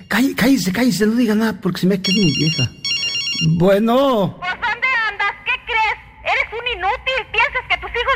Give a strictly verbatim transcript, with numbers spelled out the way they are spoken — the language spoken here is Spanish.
Cállese, cállese, cállese, no diga nada porque se me queda mi vieja. Bueno. ¿Por dónde andas? ¿Qué crees? Eres un inútil. Piensas que tus hijos